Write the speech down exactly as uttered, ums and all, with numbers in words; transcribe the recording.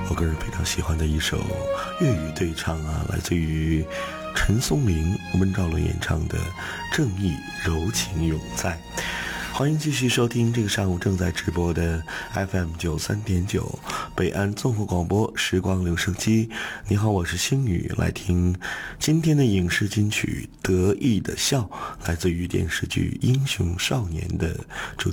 我个人非常喜欢的一首粤语对唱啊，来自于陈松伶、温兆伦演唱的《正义柔情永在》。欢迎继续收听这个上午正在直播的 F M 九三点九北安综合广播时光留声机。你好，我是星宇，来听今天的影视金曲《得意的笑》，来自于电视剧《英雄少年》的主